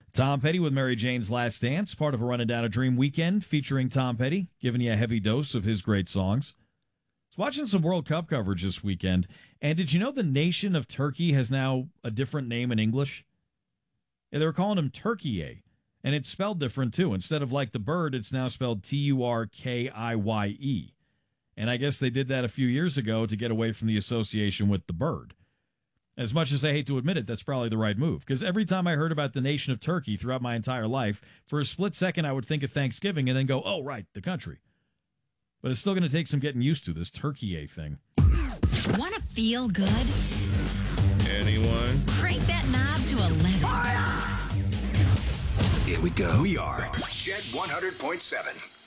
Tom Petty with Mary Jane's Last Dance, part of a Running Down a Dream weekend featuring Tom Petty, giving you a heavy dose of his great songs. I was watching some World Cup coverage this weekend, and did you know the nation of Turkey has now a different name in English? Yeah, they were calling him Turkey, and it's spelled different too. Instead of like the bird, it's now spelled Turkiye. And I guess they did that a few years ago to get away from the association with the bird. As much as I hate to admit it, that's probably the right move. Because every time I heard about the nation of Turkey throughout my entire life, for a split second I would think of Thanksgiving and then go, oh, right, the country. But it's still going to take some getting used to, this Turkey thing. Want to feel good? Anyone? Crank that knob to 11. Here we go. We are Jet 100.7.